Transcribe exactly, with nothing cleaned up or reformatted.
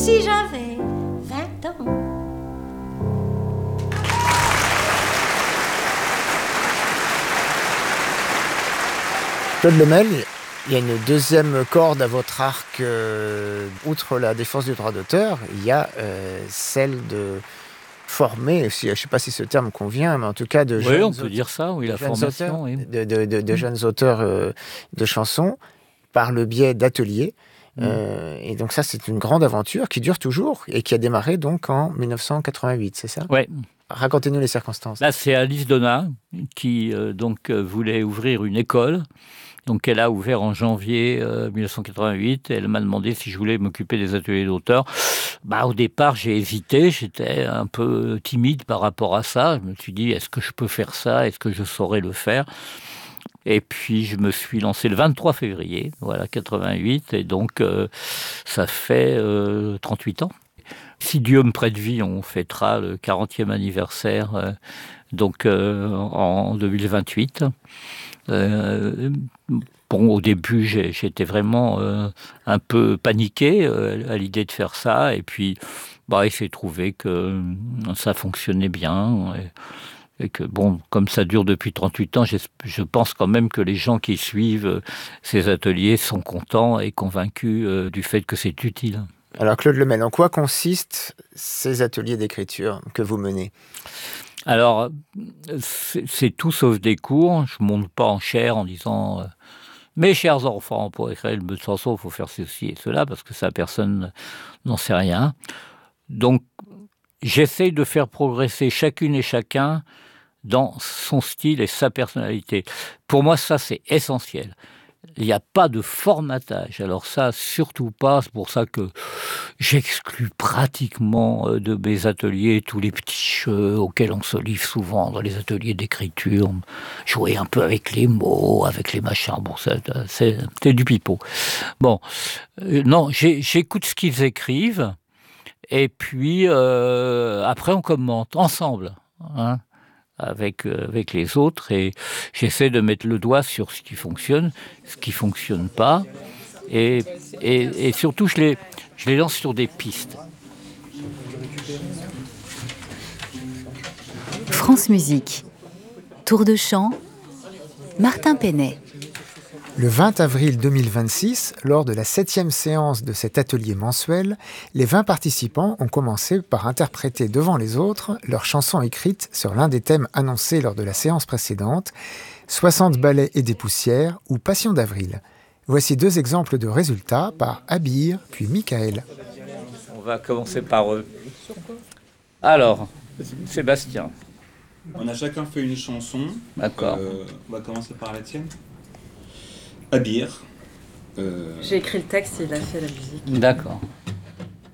Si j'avais vingt ans. Claude Lemel, il y a une deuxième corde à votre arc. Euh, outre la défense du droit d'auteur, il y a euh, celle de former, si, je ne sais pas si ce terme convient, mais en tout cas de oui, jeunes on peut auteurs, dire ça, oui, la formation. Auteurs, oui. De, de, de, de jeunes auteurs euh, de chansons par le biais d'ateliers. Mmh. Euh, et donc ça, c'est une grande aventure qui dure toujours et qui a démarré donc en dix-neuf cent quatre-vingt-huit, c'est ça ? Oui. Racontez-nous les circonstances. Là, c'est Alice Donat qui euh, donc euh, voulait ouvrir une école. Donc, elle a ouvert en janvier euh, dix-neuf cent quatre-vingt-huit. Elle m'a demandé si je voulais m'occuper des ateliers d'auteurs. Bah, au départ, j'ai hésité. J'étais un peu timide par rapport à ça. Je me suis dit, est-ce que je peux faire ça ? Est-ce que je saurais le faire ? Et puis, je me suis lancé le vingt-trois février, voilà, quatre-vingt-huit. Et donc, euh, ça fait euh, trente-huit ans. Si Dieu me prête vie, on fêtera le quarantième anniversaire, euh, donc euh, en deux mille vingt-huit. Euh, bon, au début, j'ai, j'étais vraiment euh, un peu paniqué euh, à l'idée de faire ça. Et puis, bah, il s'est trouvé que ça fonctionnait bien. Et, et que, bon, comme ça dure depuis trente-huit ans, je, je pense quand même que les gens qui suivent ces ateliers sont contents et convaincus euh, du fait que c'est utile. Alors Claude Lemel, en quoi consistent ces ateliers d'écriture que vous menez ? Alors, c'est, c'est tout sauf des cours. Je ne monte pas en chaire en disant euh, « Mes chers enfants, pour écrire une bonne chanson, il faut faire ceci et cela » parce que ça, personne n'en sait rien. Donc, j'essaye de faire progresser chacune et chacun dans son style et sa personnalité. Pour moi, ça, c'est essentiel. Il n'y a pas de formatage. Alors ça, surtout pas. C'est pour ça que j'exclus pratiquement de mes ateliers tous les petits jeux auxquels on se livre souvent dans les ateliers d'écriture. Jouer un peu avec les mots, avec les machins. Bon, ça, c'est, c'est du pipeau. Bon, euh, non, j'ai, j'écoute ce qu'ils écrivent. Et puis, euh, après, on commente ensemble. Hein. Avec, euh, avec les autres, et j'essaie de mettre le doigt sur ce qui fonctionne, ce qui ne fonctionne pas, et, et, et surtout je les, je les lance sur des pistes. France Musique, Tour de chant, Martin Penet. Le vingt avril deux mille vingt-six, lors de la septième séance de cet atelier mensuel, les vingt participants ont commencé par interpréter devant les autres leurs chansons écrites sur l'un des thèmes annoncés lors de la séance précédente, soixante balais et des poussières ou Passion d'avril. Voici deux exemples de résultats par Abir puis Michael. On va commencer par eux. Alors, Sébastien. On a chacun fait une chanson. D'accord. Euh, on va commencer par la tienne. Abir. Euh... J'ai écrit le texte et il a fait la musique. D'accord.